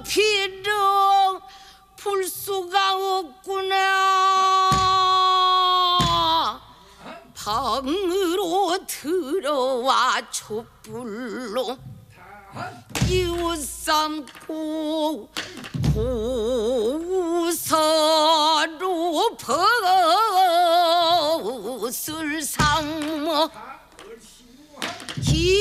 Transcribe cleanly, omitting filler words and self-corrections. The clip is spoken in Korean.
피를 풀 수가 없구나. 방으로 들어와 촛불로 이웃삼고 고서로 벗을